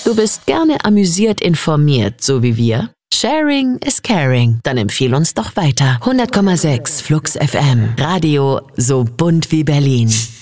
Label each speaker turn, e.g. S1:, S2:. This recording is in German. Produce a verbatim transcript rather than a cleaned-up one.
S1: Du bist gerne amüsiert informiert, so wie wir? Sharing is caring. Dann empfehl uns doch weiter. hundert Komma sechs Flux F M. Radio so bunt wie Berlin.